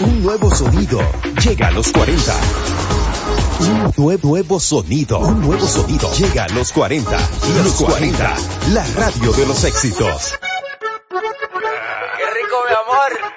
Un nuevo sonido llega a los 40. Un nuevo sonido llega a los 40. Los 40, la radio de los éxitos. ¡Qué rico, mi amor!